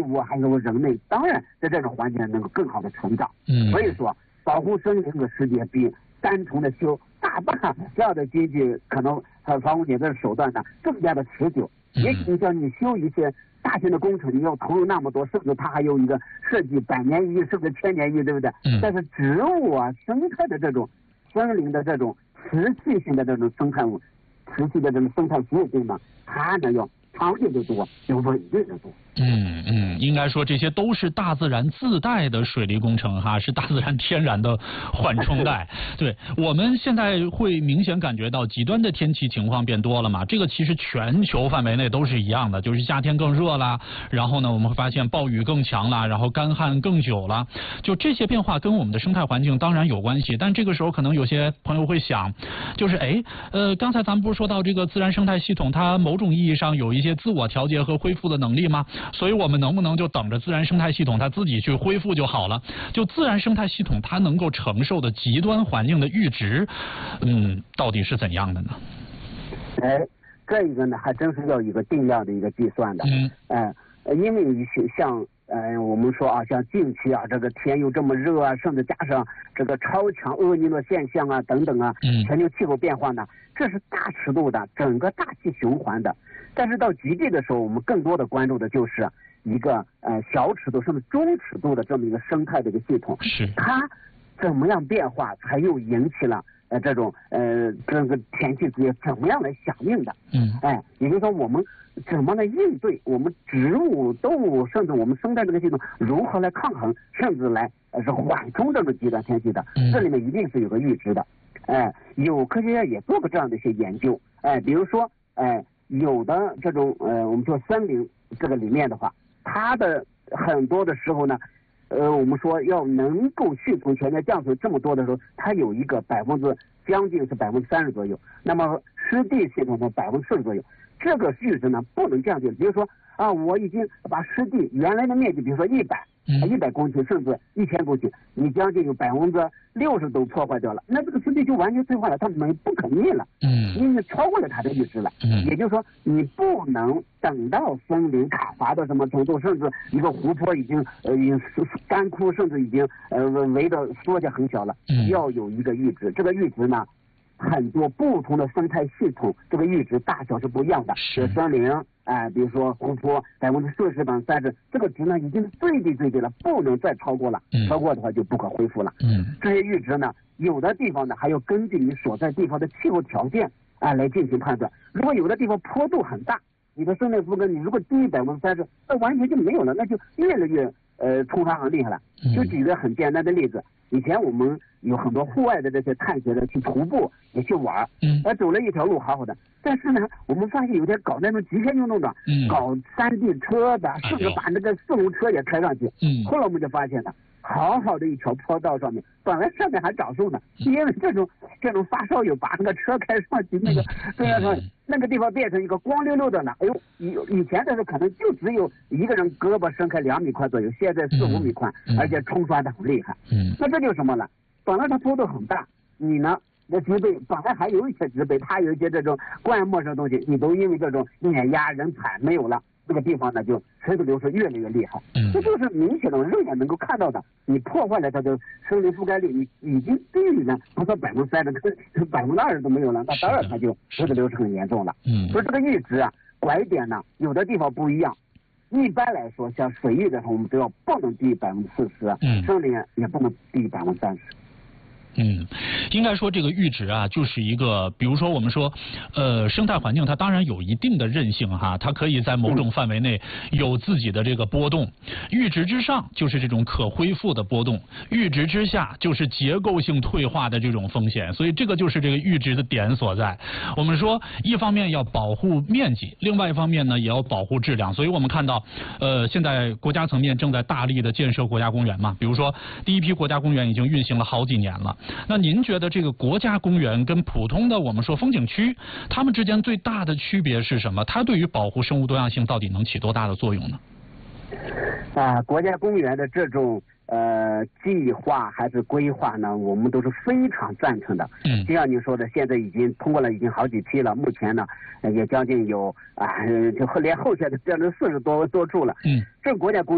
物还有人类，当然在这种环境能够更好的成长。所以说保护森林的时间比单纯的修大坝这样的经济可能防污减的手段呢更加的持久。也许像你修一些大型的工程，你要投入那么多，甚至它还有一个设计100年一甚至1000年一，对不对？但是植物啊、生态的这种森林的这种持续性的这种生态物、持续的这种生态服务性呢，它呢要长久的多，有稳定的多。 应该说这些都是大自然自带的水利工程哈，是大自然天然的缓冲带。对，我们现在会明显感觉到极端的天气情况变多了嘛，这个其实全球范围内都是一样的，就是夏天更热啦，然后呢我们会发现暴雨更强啦，然后干旱更久了，就这些变化跟我们的生态环境当然有关系，但这个时候可能有些朋友会想，就是刚才咱们不是说到这个自然生态系统它某种意义上有一些自我调节和恢复的能力吗？所以我们能不能就等着自然生态系统它自己去恢复就好了？就自然生态系统它能够承受的极端环境的阈值，到底是怎样的呢？ 这一个呢还真是要一个定量的一个计算的。因为像我们说啊，像近期啊，这个天又这么热啊，甚至加上这个超强厄尼诺现象啊等等啊，全球气候变化呢，这是大尺度的整个大气循环的。但是到极地的时候，我们更多的关注的就是一个小尺度甚至中尺度的这么一个生态的一个系统，它怎么样变化，才又引起了这种这个天气职业怎么样来响应的。也就是说我们怎么来应对，我们植物、动物甚至我们生态这个系统如何来抗衡，甚至来是缓冲这个极端天气的。这里面一定是有个阈值的。有科学家也做过这样的一些研究。比如说有的这种我们说森林这个里面的话，它的很多的时候呢，我们说要能够蓄存全年降水这么多的时候，它有一个将近是30%左右，那么湿地系统的40%左右，这个阈值呢不能降低。比如说啊，我已经把湿地原来的面积，比如说100公顷甚至1000公顷，你将近有60%都破坏掉了，那这个湿地就完全退化了，它不可逆了。因为超过了它的阈值了。也就是说你不能等到森林砍伐到什么程度，甚至一个湖泊已经干枯，甚至已经围的缩小很小了，要有一个阈值。这个阈值呢，很多不同的生态系统这个阈值大小是不一样的。森林比如说湖泊40%、30%，这个值呢已经是最低了，不能再超过了。超过的话就不可恢复了。这些阈值呢，有的地方呢还要根据你所在地方的气候条件来进行判断。如果有的地方坡度很大，你的生态覆盖你如果低于30%，那完全就没有了，那就越来越冲刷很厉害了。就举个很简单的例子，以前我们有很多户外的这些探险的去徒步也去玩，走了一条路好好的，但是呢我们发现有些搞那种极限运动的，搞山地车的，甚至把那个4轮车也开上去。后来我们就发现了，好好的一条坡道上面，本来上面还长树呢，因为这种发烧友把那个车开上去，那个地方变成一个光溜溜的了。以前的时候可能就只有一个人胳膊伸开2米宽左右，现在4、5米宽，而且冲刷的很厉害。那这就是什么了？本来它坡度很大，你呢那植被本来还有一些植被，它有一些这种灌木生东西，你都因为这种碾压人踩没有了，这个地方呢就水土流失越来越厉害。这就是明显的肉眼能够看到的，你破坏了它的森林覆盖率，你已经低于呢不说30%，跟20%都没有了，那当然它就水土流失很严重了。所以这个阈值拐点呢有的地方不一样。一般来说像水域的时候，我们只要不能低于40%，森林也不能低于30%。 应该说这个阈值就是一个，比如说我们说生态环境它当然有一定的韧性哈，它可以在某种范围内有自己的这个波动。阈值之上就是这种可恢复的波动，阈值之下就是结构性退化的这种风险，所以这个就是这个阈值的点所在。我们说一方面要保护面积，另外一方面呢也要保护质量，所以我们看到现在国家层面正在大力的建设国家公园嘛，比如说第一批国家公园已经运行了好几年了。那您觉得这个国家公园跟普通的我们说风景区，它们之间最大的区别是什么？它对于保护生物多样性到底能起多大的作用呢？ 国家公园的这种计划还是规划呢，我们都是非常赞成的。就像你说的，现在已经通过了已经好几批了，目前呢也将近有就连后续的这样的40多处了。这国家公园